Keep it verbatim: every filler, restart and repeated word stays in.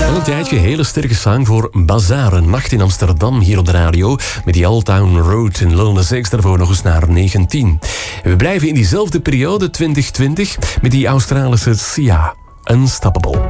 Al een tijdje hele sterke song voor Bazaar, een nacht in Amsterdam hier op de radio. Met die Old Town Road in Lil Nas X daarvoor nog eens naar negentien. En we blijven in diezelfde periode, twintig twintig, met die Australische Sia, Unstoppable.